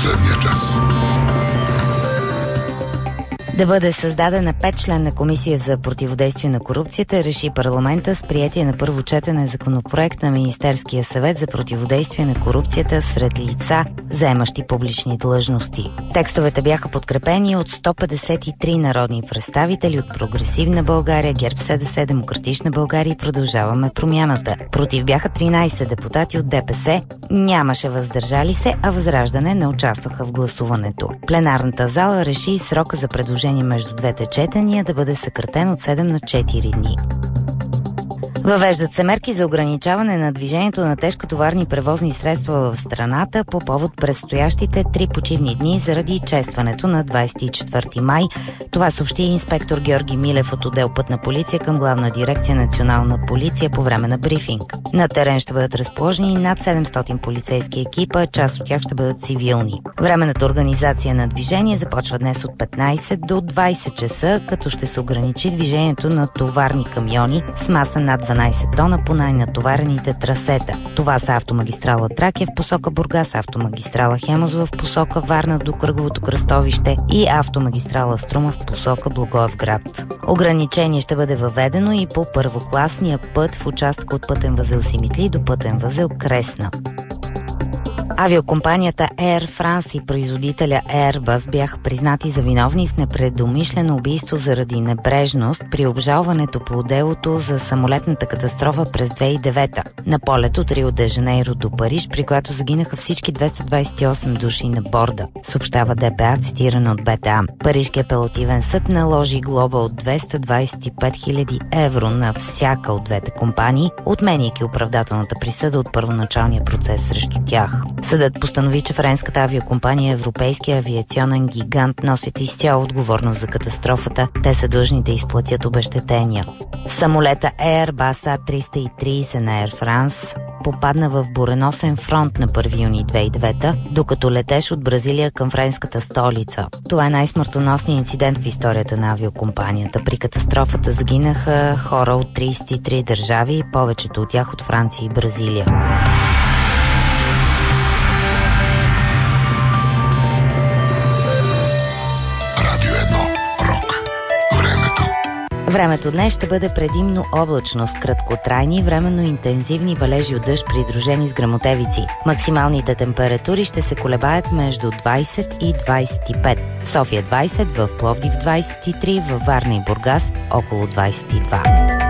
последния час. Да бъде създадена 5-членна комисия за противодействие на корупцията, реши парламента с приятие на първо четене законопроект на Министерския съвет за противодействие на корупцията сред лица, заемащи публични длъжности. Текстовете бяха подкрепени от 153 народни представители от Прогресивна България, ГЕРБ-СДС, Демократична България и Продължаваме промяната. Против бяха 13 депутати от ДПС, нямаше въздържали се, а Възраждане не участваха в гласуването. Пленарната зала реши срока за предложение между двете четения да бъде съкратен от 7 на 4 дни. Въвеждат се мерки за ограничаване на движението на тежкотоварни превозни средства в страната по повод предстоящите 3 почивни дни заради честването на 24 май. Това съобщи инспектор Георги Милев от отдел Пътна полиция към Главна дирекция Национална полиция по време на брифинг. На терен ще бъдат разположени над 700 полицейски екипа, част от тях ще бъдат цивилни. Временната организация на движение започва днес от 15 до 20 часа, като ще се ограничи движението на товарни камиони с маса над 12 тона по най-натоварените трасета. Това са автомагистрала Тракия в посока Бургас, автомагистрала Хемозова в посока Варна до Кръговото кръстовище и автомагистрала Струма в посока Благоевград. Ограничение ще бъде въведено и по първокласния път в участъка от пътен възел Симитли до пътен възел Кресна. Авиокомпанията Air France и производителя Airbus бяха признати за виновни в непредумишлено убийство заради небрежност при обжалването по делото за самолетната катастрофа през 2009 на полет от Рио де Жанейро до Париж, при която загинаха всички 228 души на борда, съобщава ДПА, цитирано от БТА. Парижкият апелативен съд наложи глоба от 225 000 евро на всяка от двете компании, отменяйки оправдателната присъда от първоначалния процес срещу тях. Съдът постанови, че френската авиокомпания Европейския авиационен гигант носят изцяло отговорност за катастрофата. Те са длъжни да изплатят обезщетения. Самолета Airbus A330 на Air France попадна в буреносен фронт на 1 юни 2009, докато летеш от Бразилия към френската столица. Това е най-смъртоносният инцидент в историята на авиокомпанията. При катастрофата загинаха хора от 33 държави, повечето от тях от Франция и Бразилия. Времето днес ще бъде предимно облачно с краткотрайни, временно интензивни валежи от дъжд, придружени с гръмотевици. Максималните температури ще се колебаят между 20 и 25. В София 20, в Пловдив 23, във Варна и Бургас около 22.